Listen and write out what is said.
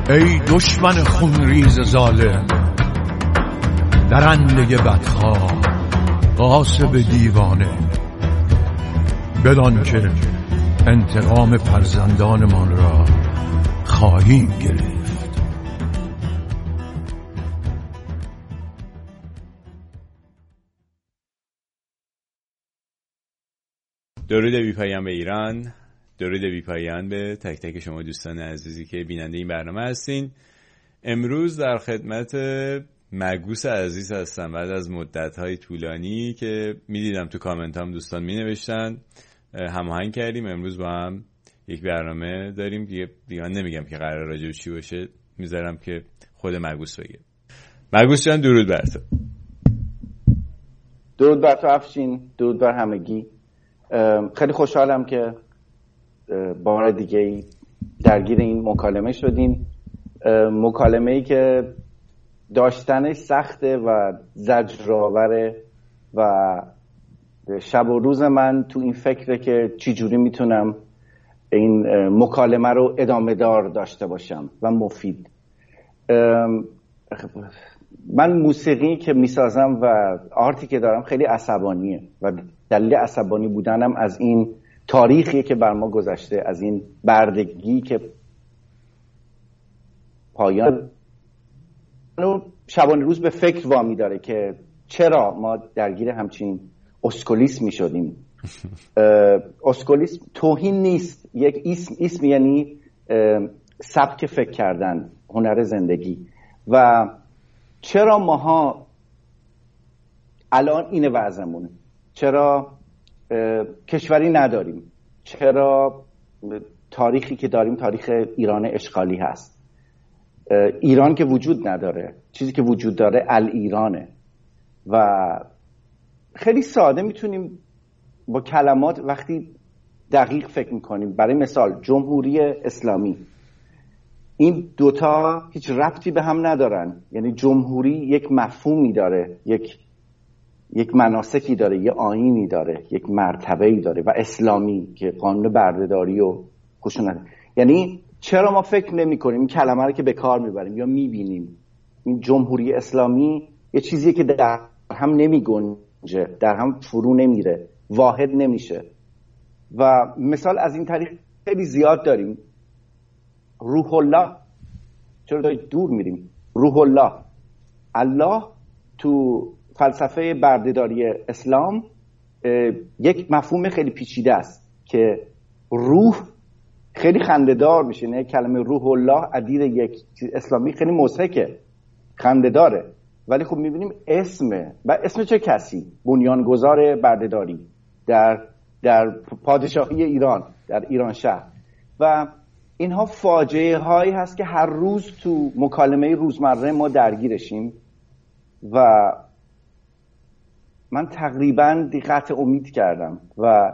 ای دشمن خونریز ظالم، درنده بدخواه، غاصب دیوانه، بدان که انتقام فرزندانمان را خواهیم گرفت. درود بی پایان به ایران، درود بی پایان به تک تک شما دوستان عزیزی که بیننده این برنامه هستین. امروز در خدمت مگوس عزیز هستم بعد از مدت‌های طولانی که می‌دیدم تو کامنت هم دوستان می‌نوشتن. هماهنگ کردیم امروز با هم یک برنامه داریم. دیگه نمیگم که قرار راجع به چی باشه، میذارم که خود مگوس بگه. مگوس جان درود بر تو. درود بر تو افشین، درود بر همگی. خیلی خوشحالم که بار دیگه درگیر این مکالمه شدیم. مکالمه‌ای که داشتنش سخته و زجرآوره و شب و روز من تو این فکره که چجوری میتونم این مکالمه رو ادامه دار داشته باشم و مفید. من موسیقی که میسازم و آرتی که دارم خیلی عصبانیه و دلیل عصبانی بودنم از این تاریخی که بر ما گذشته، از این بردگی که پایان شبانه روز به فکر وامی داره که چرا ما درگیر همچین اسکولیسم می شدیم. اسکولیسم توهین نیست، یک اسم یعنی سبک فکر کردن، هنر زندگی. و چرا ماها الان این وضعمون، چرا کشوری نداریم، چرا تاریخی که داریم تاریخ ایران اشغالی هست. ایران که وجود نداره، چیزی که وجود داره الایرانه. و خیلی ساده میتونیم با کلمات وقتی دقیق فکر میکنیم، برای مثال جمهوری اسلامی، این دوتا هیچ ربطی به هم ندارن. یعنی جمهوری یک مفهومی داره، یک مناسکی داره، یک آیینی داره، یک مرتبه‌ای داره، و اسلامی که قانون بردهداری و خشونت. یعنی چرا ما فکر نمی‌کنیم این کلمه رو که به کار میبریم یا میبینیم این جمهوری اسلامی یه چیزیه که در هم نمیگنجه، در هم فرو نمیره، واحد نمیشه. و مثال از این طریق خیلی زیاد داریم. روح الله، چرا دور میریم؟ روح الله، الله تو فلسفه بردهداری اسلام یک مفهوم خیلی پیچیده است که روح خیلی خنده‌دار میشه. نه کلمه روح الله ادیر یک اسلامی خیلی مضحکه، خنده‌داره، ولی خب میبینیم اسمه. و اسم چه کسی؟ بنیانگذار بردهداری در پادشاهی ایران، در ایران شهر. و اینها فاجعه هایی هست که هر روز تو مکالمه روزمره ما درگیرشیم. و من تقریبا قطع امید کردم و